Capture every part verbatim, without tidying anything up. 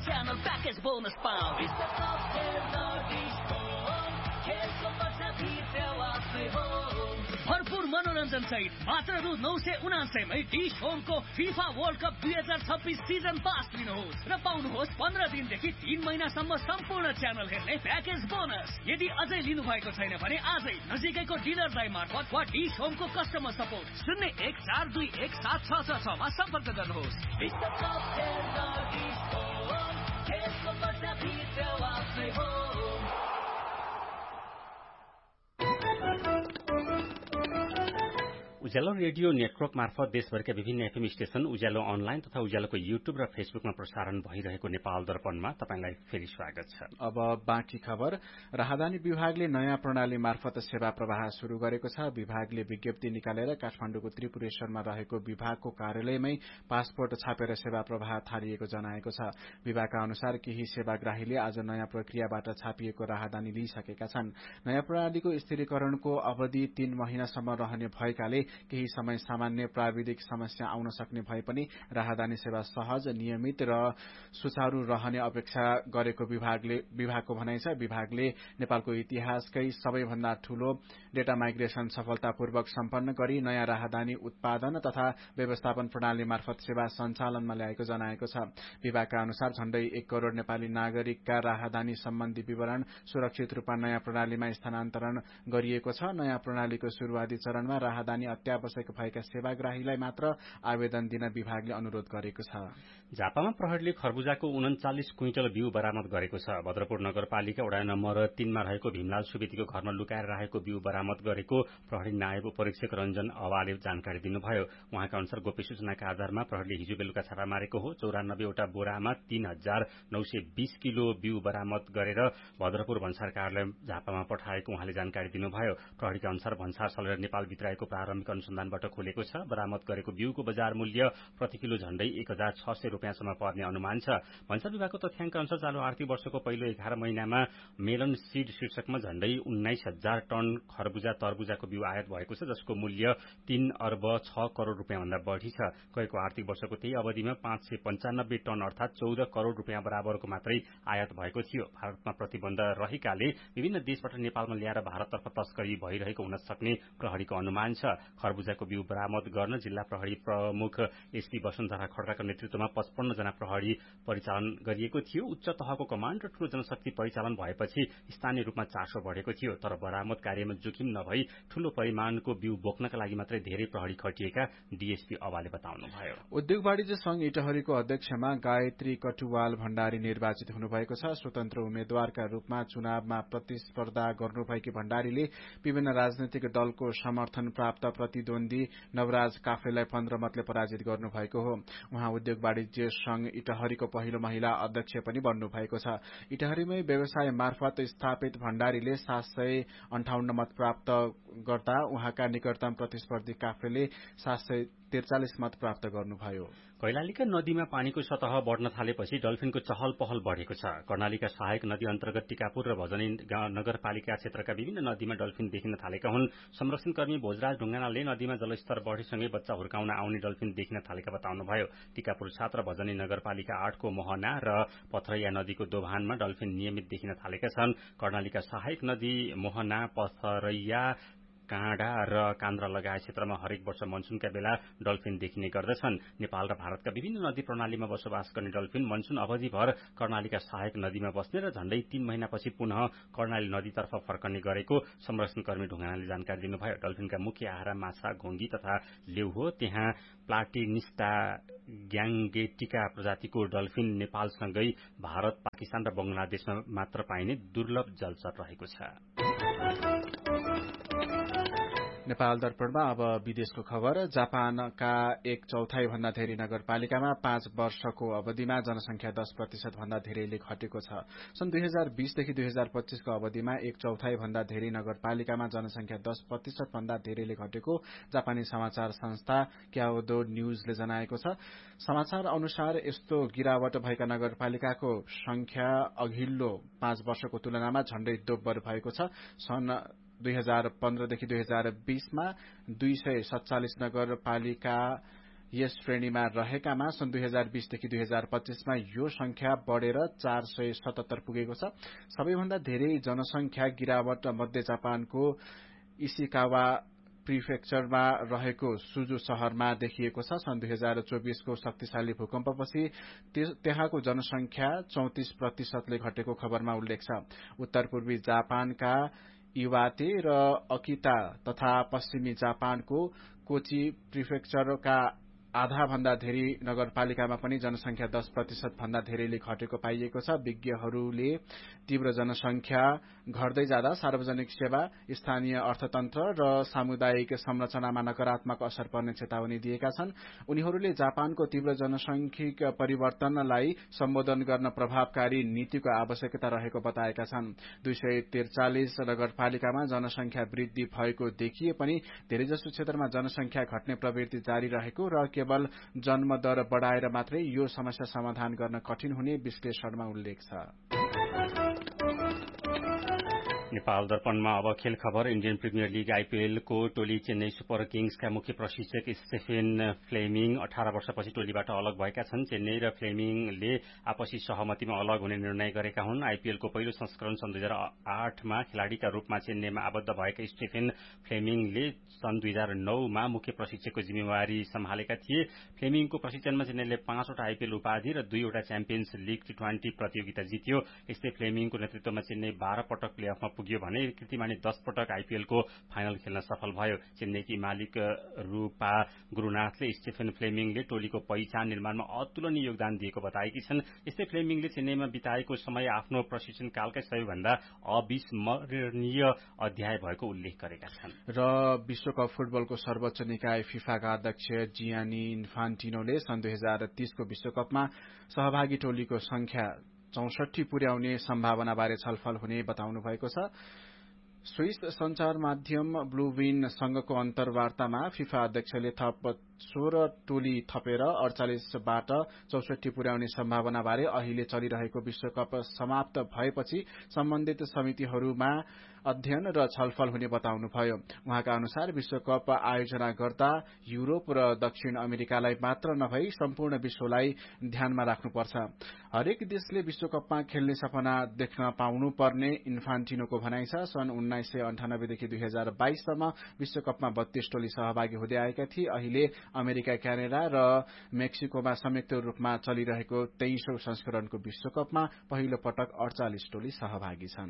Channel package bonus पाऊ भरपूर मनोरञ्जन सहित मात्र रु नौ सय उनासयमै डिश होमको फिफा वर्ल्ड कप दुई हजार छब्बिस सिजन पास लिनुहोस् र पाउनुहोस् पन्ध्र दिनदेखि तीन महिनासम्म सम्पूर्ण च्यानल हेर्ने प्याकेज बोनस। यदि अझै लिनु भएको छैन भने आजै नजिकैको डिलर दाइ मार्फत वा डिश होमको कस्टमर सपोर्ट शून्य एक चार दुई एक सात छ छ छमा सम्पर्क गर्नुहोस्। उज्यालो रेडियो नेटवर्क मार्फत देशभरका विभिन्न एफएम स्टेशन, उज्यालो अनलाइन तथा उज्यालोको युट्युब र फेसबुकमा प्रसारण भइरहेको नेपाल दर्पणमा तपाईंलाई फेरि स्वागत छ। अब बाँकी खबर। राहदानी विभागले नयाँ प्रणाली मार्फत सेवा प्रवाह शुरू गरेको छ। विभागले विज्ञप्ति निकालेर काठमाडौँको त्रिपुरेश्वरमा रहेको विभागको कार्यालयमै पासपोर्ट छापेर सेवा प्रवाह थालिएको जनाएको छ। विभागका अनुसार केही सेवाग्राहीले आज नयाँ प्रक्रियाबाट छापिएको राहदानी लिइसकेका छन्। नयाँ प्रणालीको स्थिरीकरणको अवधि तीन महिनासम्म रहने भएकाले केही समय सामान्य प्राविधिक समस्या आउन सक्ने भए पनि राहदानी सेवा सहज, नियमित र सुचारू रहने अपेक्षा गरेको विभागले विभागको भनाइ छ। विभागले नेपालको इतिहासकै सबैभन्दा ठूलो डेटा माइग्रेशन सफलतापूर्वक सम्पन्न गरी नयाँ राहदानी उत्पादन तथा व्यवस्थापन प्रणाली मार्फत सेवा सञ्चालनमा ल्याएको जनाएको छ। विभागका अनुसार झण्डै एक करोड़ नेपाली नागरिकका राहदानी सम्बन्धी विवरण सुरक्षित रूपमा नयाँ प्रणालीमा स्थानान्तरण गरिएको छ। नयाँ प्रणालीको शुरूआती चरणमा राहदानी अत्यावश्यक भएका सेवाग्राहीलाई मात्र आवेदन दिन विभागले अनुरोध गरेको छ। झापामा प्रहरीले खरबुजाको उन्चालिस क्विन्टल बिउ बरामद गरेको छ। भद्रपुर नगरपालिका वडा नम्बर तीनमा रहेको भीमलाल सुवेदीको घरमा लुकाएर राखेको बिउ बरामद गरेको प्रहरी नायब परीक्षक रञ्जन अवाले जानकारी दिनुभयो। उहाँका अनुसार गोप्य सूचनाका आधारमा प्रहरीले हिजो बेलुका छापा मारेको हो। चौरानब्बेवटा बोरामा तीन हजार नौ सय बीस किलो बिउ बरामद गरेर भद्रपुर भन्सार कार्यालय झापामा पठाएको उहाँले जानकारी दिनुभयो। प्रहरीका अनुसार भन्सार सलेर नेपाल भित्राएको प्रारम्भिक अनुसन्धानबाट खोलेको छ। बरामद गरेको बिउको बजार मूल्य प्रति किलो झण्डै एक हजार छ सय रुपियाँसम्म पर्ने अनुमान छ। भन्सार विभागको तथ्याङ्क अनुसार चालू आर्थिक वर्षको पहिलो एघार महिनामा मेलन सीड शीर्षकमा झण्डै उन्नाइस हजार टन खरबुजा तरबुजाको बिउ आयात भएको छ, जसको मूल्य तीन अर्ब छ करोड़ रुपियाँभन्दा बढ़ी छ। गएको आर्थिक वर्षको त्यही अवधिमा पाँच सय पञ्चानब्बे टन अर्थात चौध करोड़ रुपियाँ बराबरको मात्रै आयात भएको थियो। भारतमा प्रतिबन्ध रहेकाले विभिन्न देशबाट नेपालमा ल्याएर भारततर्फ तस्करी भइरहेको हुन सक्ने प्रहरीको अनुमान छ। खरबुजाको बिउ बरामद गर्न जिल्ला प्रहरी प्रमुख एसपी वसुन्धरा खड्काको नेतृत्वमा पचपन्न जना प्रहरी परिचालन गरिएको थियो। उच्च तहको कमाण्ड र ठूलो जनशक्ति परिचालन भएपछि स्थानीय रूपमा चासो बढ़ेको थियो। तर बरामद कार्यमा जोखिम नभई ठूलो परिमाणको बिउ बोक्नका लागि मात्रै धेरै प्रहरी खटिएका डीएसपी अवाले बताउनुभयो। उद्योग वाणिज्य संघ इटहरीको अध्यक्षमा गायत्री कटुवाल भण्डारी निर्वाचित हुनुभएको छ। स्वतन्त्र उम्मेद्वारका रूपमा चुनावमा प्रतिस्पर्धा गर्नुभएकी भण्डारीले विभिन्न राजनैतिक दलको समर्थन प्राप्त प्रतिद्वन्दी नवराज काफ्लेलाई पन्ध्र मतले पराजित गर्नुभएको हो। उहाँ उद्योग वाणिज्य संघ इटहरीको पहिलो महिला अध्यक्ष पनि बन्नु भएको छ। इटहरीमै व्यवसाय मार्फत स्थापित भण्डारीले सात सय अन्ठाउन्न मत प्राप्त गर्दा उहाँका निकटतम प्रतिस्पर्धी काफ्लेले सात सय त्रिचालिस मत प्राप्त गर्नुभयो। कैलालीका नदीमा पानीको सतह बढ़न थालेपछि डल्फिनको चहल पहल बढ़ेको छ। कर्णालीका सहायक नदी अन्तर्गत टिकापुर र भजनी नगरपालिका क्षेत्रका विभिन्न नदीमा डल्फिन देखिन थालेका हुन्। संरक्षणकर्मी भोजराज ढुङ्गानाले नदीमा जलस्तर बढ़ेसँगै बच्चा हुर्काउन आउने डल्फिन देखिन थालेका बताउनुभयो। टिकापुर सात र भजनी नगरपालिका आठको मोहना र पथरैया नदीको दोभानमा डल्फिन नियमित देखिन थालेका छन्। कर्णालीका सहायक नदी मोहना, पथरैया, काँडा र कान्द्रा लगायत क्षेत्रमा हरेक वर्ष मनसूनका बेला डल्फिन देखिने गर्दछन्। नेपाल र भारतका विभिन्न नदी प्रणालीमा बसोबास गर्ने डल्फिन मनसून अवधिभर कर्णालीका सहायक नदीमा बस्ने र झण्डै तीन महिनापछि पुनः कर्णाली नदीतर्फ फर्कने गरेको संरक्षणकर्मी ढुङ्गानाले जानकारी दिनुभयो। डल्फिनका मुख्य आहारा माछा, घोंगी तथा लेउ हो। त्यहाँ प्लाटिनिस्टा ग्याङ्गेटिका प्रजातिको डल्फिन नेपालसँगै भारत, पाकिस्तान र बंगलादेशमा मात्र पाइने दुर्लभ जलचर रहेको छ। नेपाल दर्पणमा अब विदेशको खबर। जापानका एक चौथाई भन्दा धेरै नगरपालिकामा पाँच वर्षको अवधिमा जनसंख्या दस प्रतिशत भन्दा धेरैले घटेको छ। सन् दुई हजार बीसदेखि दुई हजार पच्चीसको अवधिमा एक चौथाई भन्दा धेरै नगरपालिकामा जनसंख्या दस प्रतिशत भन्दा धेरैले घटेको जापानी समाचार संस्था क्याओदो न्यूजले जनाएको छ। समाचार अनुसार यस्तो गिरावट भएका नगरपालिकाको संख्या अघिल्लो पाँच वर्षको तुलनामा झण्डै दोब्बर भएको छ। सन् दुई हजार पन्ध्रदेखि दुई हजार बीसमा दुई सय सत्तालिस नगरपालिका यस श्रेणीमा रहेकामा सन् दुई हजार बीसदेखि दुई हजार पच्चीसमा यो संख्या बढ़ेर चार सय सतहत्तर पुगेको छ। सबैभन्दा धेरै जनसंख्या गिरावट मध्य जापानको इशिकावा प्रिफेक्चरमा रहेको सुजु शहरमा देखिएको छ। सन् दुई हजार चौबीसको शक्तिशाली भूकम्पपछि त्यहाँको जनसंख्या चौतिस प्रतिशतले घटेको खबरमा उल्लेख छ। उत्तर पूर्वी जापानका इवाते र अकिता तथा पश्चिमी जापानको कोची प्रिफेक्चरका आधा भन्दा धेरै नगरपालिकामा पनि जनसंख्या दस प्रतिशत भन्दा धेरैले घटेको पाइएको छ। विज्ञहरूले तीव्र जनसंख्या घट्दै जाँदा सार्वजनिक सेवा, स्थानीय अर्थतन्त्र र सामुदायिक संरचनामा नकारात्मक असर पर्ने चेतावनी दिएका छन्। उनीहरूले जापानको तीव्र जनसंख्यिक परिवर्तनलाई सम्बोधन गर्न प्रभावकारी नीतिको आवश्यकता रहेको बताएका छन्। दुई सय त्रिचालिस नगरपालिकामा जनसंख्या वृद्धि भएको देखिए पनि धेरैजसो क्षेत्रमा जनसंख्या घट्ने प्रवृत्ति जारी रहेको र केवल जन्म दर बढ़ाएर मात्रै यो समस्या समाधान गर्न कठिन हुने विश्लेषणमा उल्लेख छ। नेपाल दर्पणमा अब खेल खबर। इन्डियन प्रिमियर लीग आईपीएल को टोली चेन्नई सुपर किङ्सका मुख्य प्रशिक्षक स्टेफेन फ्लेमिङ अठार वर्षपछि टोलीबाट अलग भएका छन्। चेन्नई र फ्लेमिङले आपसी सहमतिमा अलग हुने निर्णय गरेका हुन्। आईपीएल को पहिलो संस्करण सन् दुई हजार आठमा खेलाड़ीका रूपमा चेन्नईमा आबद्ध भएका स्टेफेन फ्लेमिङले सन् दुई हजार नौमा मुख्य प्रशिक्षकको जिम्मेवारी सम्हालेका थिए। फ्लेमिङको प्रशिक्षणमा चेन्नईले पाँचवटा आईपीएल उपाधि र दुईवटा च्याम्पियन्स लीग टी ट्वेन्टी प्रतियोगिता जित्यो। यस्तै फ्लेमिङको नेतृत्वमा चेन्नई बाह्र पटक प्लेअफमा पुग्यो भने कीर्तिमानी दस पटक आईपीएल को फाइनल खेल्न सफल भयो। चेन्नईकी मालिक रूपा गुरूनाथले स्टेफेन फ्लेमिङले टोलीको पहिचान निर्माणमा अतुलनीय योगदान दिएको बताएकी छन्। यस्तै फ्लेमिङले चेन्नईमा बिताएको समय आफ्नो प्रशिक्षण कालकै सबैभन्दा अविस्मरणीय अध्याय भएको उल्लेख गरेका छन्। र विश्वकप फुटबलको सर्वोच्च निकाय फिफाका अध्यक्ष जियानी इन्फान्टिनोले सन् दुई हजार तीसको विश्वकपमा सहभागी टोलीको संख्या चौसठी पुर्याउने सम्भावनाबारे छलफल हुने बताउनु भएको छ। स्विस संचार माध्यम ब्लूविन संघको अन्तर्वार्तामा फिफा अध्यक्षले थप सोह्र टोली थपेर अडचालिसबाट चौसठी पुर्याउने सम्भावनाबारे अहिले चलिरहेको विश्वकप समाप्त भएपछि सम्बन्धित समितिहरूमा अध्ययन र छलफल हुने बताउनुभयो। उहाँका अनुसार विश्वकप आयोजना गर्दा युरोप र दक्षिण अमेरिकालाई मात्र नभई सम्पूर्ण विश्वलाई ध्यानमा राख्नुपर्छ। हरेक देशले विश्वकपमा खेल्ने सपना देख्न पाउनुपर्ने इन्फान्टिनोको भनाइ छ। सन् उन्नाइस सय अन्ठानब्बेदेखि दुई हजार बाइससम्म विश्वकपमा बत्तीस टोली सहभागी हुँदै आएका थिए। अहिले अमेरिका, क्यानाडा र मेक्सिकोमा संयुक्त रूपमा चलिरहेको तेइसौं संस्करणको विश्वकपमा पहिलो पटक अडचालिस टोली सहभागी छन्।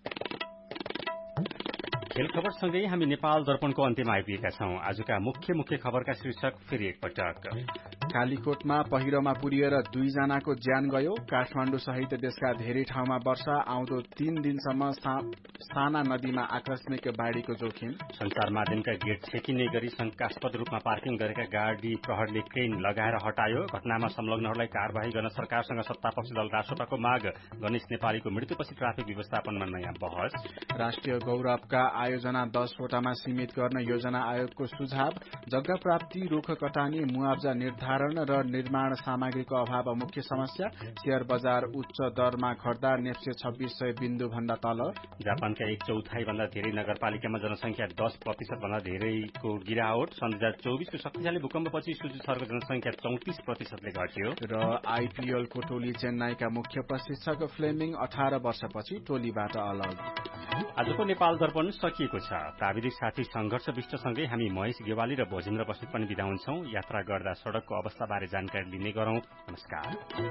खेल खबरसँगै हामी नेपाल दर्पणको अन्त्यमा आइपुगेका छौं। आजका मुख्य मुख्य खबरका शीर्षक फेरि एकपटक। कालीकोटमा पहिरोमा पुरिएर दुईजनाको ज्यान गयो। काठमाडौँ सहित देशका धेरै ठाउँमा वर्षा, आउँदो तीन दिनसम्म साना नदीमा आकस्मिक बाढ़ीको जोखिम। संचार माध्यमका गेट छेकिने गरी शंकास्पद रूपमा पार्किङ गरेका गाड़ी प्रहरले क्रेन लगाएर हटायो। घटनामा संलग्नहरूलाई कार्यवाही गर्न सरकारसँग सत्तापक्ष दल रासोपाको माग। गणेश नेपालीको मृत्युपछि ट्राफिक व्यवस्थापनमा नयाँ बहस। राष्ट्रिय गौरवका आयोजना दसवटामा सीमित गर्न योजना आयोगको सुझाव। जग्गा प्राप्ति, रूख कटानी, मुआवजा निर्धारण र निर्माण सामग्रीको अभाव मुख्य समस्या। शेयर बजार उच्च दरमा घट्दा नेप्से छब्बीस सय बिन्दु भन्दा तल। जापानका एक चौथाई भन्दा धेरै नगरपालिकामा जनसंख्या दस प्रतिशत भन्दा धेरैको गिरावट। सन् दुई हजार चौबीसको शक्तिशाली भूकम्पपछि सुजु शहरको जनसंख्या चौतिस प्रतिशतले घट्यो। र आईपीएलको टोली चेन्नईका मुख्य प्रशिक्षक फ्लेमिङ अठार वर्षपछि टोलीबाट अलग। आजको नेपाल दर्पण सकिएको छ। प्राविधिक साथी संघर्ष विष्टसँगै हामी महेश गेवाली र भोजेन्द्र बस्नेत पनि बिदा हुन्छौं। यात्रा गर्दा सड़कको अवस्थाबारे जानकारी लिने गरौं। नमस्कार।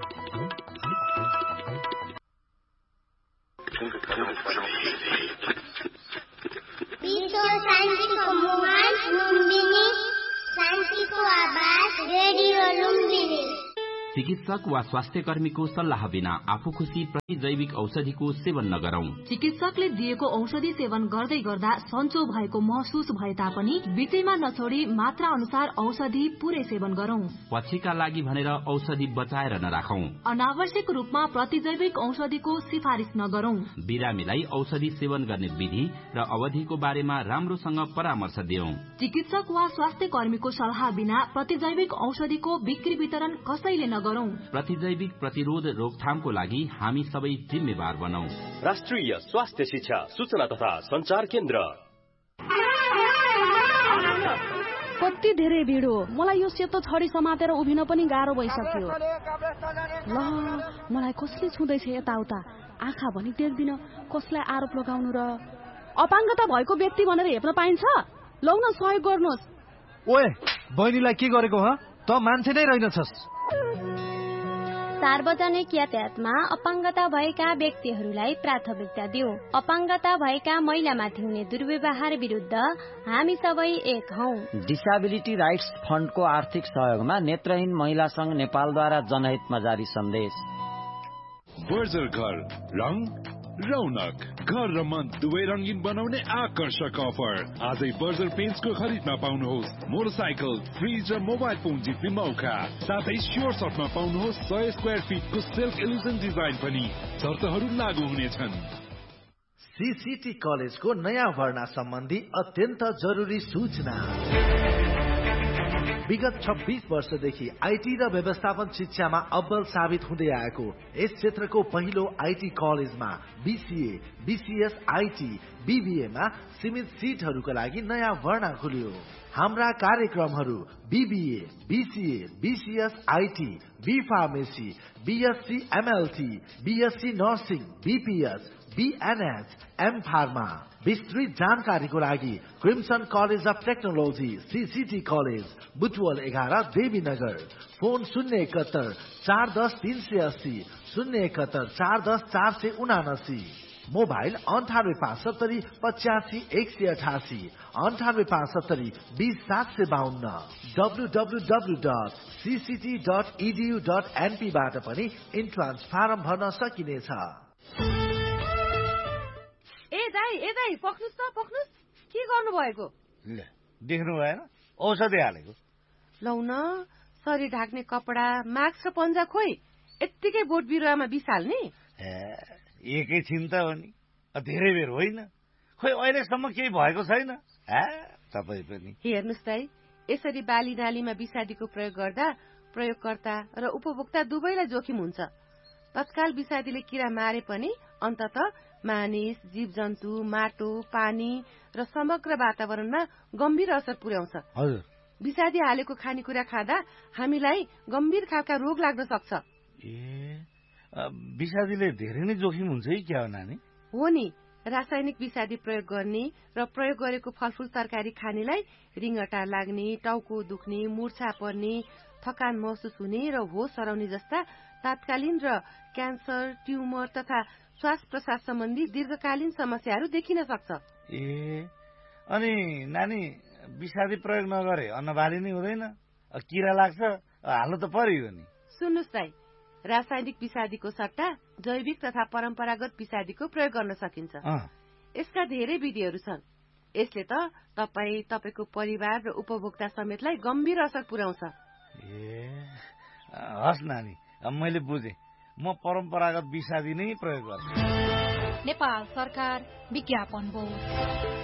शान्तिको मुहान लुम्बिनी, शान्तिको आवाज रेडियो लुम्बिनी। चिकित्सक वा स्वास्थ्य कर्मीको सल्लाह बिना आफू खुशी प्रतिजैविक औषधिको सेवन नगरौं। चिकित्सकले दिएको औषधि सेवन गर्दै गर्दा सन्चो भएको महसुस भए तापनि बीचैमा नछोडी मात्रा अनुसार औषधि पूरै सेवन गरौं। पछिका लागि भनेर औषधि बचाएर नराखौं। अनावश्यक रूपमा प्रतिजैविक औषधिको सिफारिस नगरौं। बिरामीलाई औषधि सेवन गर्ने विधि र अवधिको बारेमा राम्रोसँग परामर्श दियौं। चिकित्सक वा स्वास्थ्य कर्मीको सल्लाह बिना प्रतिजैविक औषधिको बिक्री वितरण कसैले नगरौं। प्रतिजैविक प्रतिरोध रोकथामको लागि हामी सबै जिम्मेवार बनौं। राष्ट्रिय स्वास्थ्य शिक्षा सूचना तथा संचार केन्द्र। कति कति धेरै भिड हो। मलाई यो सेतो छडी समातेर उभिन पनि गाह्रो भइसक्यो। ल मलाई कसले छुँदैछ यताउता, आँखा भनी देख्दिन, कसलाई आरोप लगाउनु र। अपाङ्गता भएको व्यक्ति भनेर हेप्न पाइन्छ? लौ न सहयोग गर्नुहोस्। ओए बहिनीलाई के गरेको ह? त मान्छे नै रहेनछस्। सार्वजनिक यातायातमा अपाङ्गता भएका व्यक्तिहरूलाई प्राथमिकता दिऊ। अपाङ्गता भएका महिलामाथि हुने दुर्व्यवहार विरुद्ध हामी सबै एक हौ। डिसेबिलिटी राइट्स फन्डको आर्थिक सहयोगमा नेत्रहीन महिला संघ नेपालद्वारा जनहितमा जारी सन्देश। बर्जर घर रङ रौनक, घर र मन दुवै रंगीन बनाउने आकर्षक अफर। आजै बर्जर पेन्ट्सको खरिदमा पाउनुहोस् मोटरसाइकल, फ्रिज र मोबाइल फोन जित्ने मौका। साथै स्योर सर्टमा पाउनुहोस् सय स्क्वायर फिटको सेल्फ इल्युजन डिजाइन पनि। शर्तहरू लागू हुनेछन्। सीसीटी कलेजको नयाँ भर्ना सम्बन्धी अत्यन्त जरुरी सूचना। विगत छब्बीस वर्षदेखि आईटी र व्यवस्थापन शिक्षामा अब्बल साबित हुँदै आएको यस क्षेत्रको पहिलो आईटी कलेजमा बीसीए, बीसीएस, आईटी, बीबीएमा सीमित सीटहरूका लागि नयाँ भर्ना खुल्यो। हाम्रा कार्यक्रमहरू BBA, BCA, BCS, IT, be pharmacy, BSc MLT, BSc nursing, BPS, बीएनएच, am pharma. विस्तृत जानकारीको लागि crimson college of technology CCT college Butwal एघार देवीनगर। फोन शून्य एकहत्तर चार दस तीन सय अस्सी, शून्य एकहत्तर चार दस चार सय उनासी। मोबाइल अन्ठानब्बे पाँच सत्तरी पचासी एक सय अठासी, अन्ठानब्बे पाँच सत्तरी बीस सात सय बाहन्न। W W W dot CCT dot edu dot NP बाट पनि इन्ट्रान्स फारम भर्न सकिनेछ। ए दाइ ए दाइ पक्नुस् त पक्नुस्। के गर्नु भएको? देख्नु भएन? औषधि हालेको। लौ न, शरीर ढाक्ने कपडा, मास्क र पन्जा खोइ यत्तिकै बोट बिरुवामा बिस हाल्ने? एकैछिन त हो नि, धेरै बेर होइन। खोइ अहिलेसम्म केही भएको छैन। तपाईँ पनि हेर्नुहोस् दाइ, यसरी बाली नालीमा विषादीको प्रयोग गर्दा प्रयोगकर्ता र उपभोक्ता दुवैलाई जोखिम हुन्छ। तत्काल विषादीले किरा मारे पनि अन्तत मानिस, जीव जन्तु, माटो, पानी र समग्र वातावरणमा गम्भीर असर पुर्याउँछ। हजुर, विषादी हालेको खानेकुरा खाँदा हामीलाई गम्भीर खालका रोग लाग्न सक्छ। ए विषादीले धेरै नै जोखिम हुन्छ है क्या हो नानी? हो नि, रासायनिक विषादी प्रयोग गर्ने र प्रयोग गरेको फलफूल तरकारी खानेलाई रिङ्गटा लाग्ने, टाउको दुख्ने, मूर्छा पर्ने, थकान महसुस हुने र होस हराउने जस्ता तात्कालीन र क्यान्सर, ट्युमर तथा श्वास प्रश्वास सम्बन्धी दीर्घकालीन समस्याहरू देखिन सक्छ। ए अनि नानी, विषादी प्रयोग नगरे अन्नबाली नै हुँदैन, किरा लाग्छ, हाल्नु त पर्यो नि। सुन्नुहोस् दाइ, रासायनिक विषादीको सट्टा जैविक तथा परम्परागत विषादीको प्रयोग गर्न सकिन्छ। यसका धेरै विधिहरू छन्। यसले त तपाईँ, तपाईँको परिवार र उपभोक्ता समेतलाई गम्भीर असर पुर्याउँछ। ए हस् नानी, मैले बुझेँ। म परम्परागत विषादी नै प्रयोग गर्छु। नेपाल सरकार विज्ञापन बोर्ड।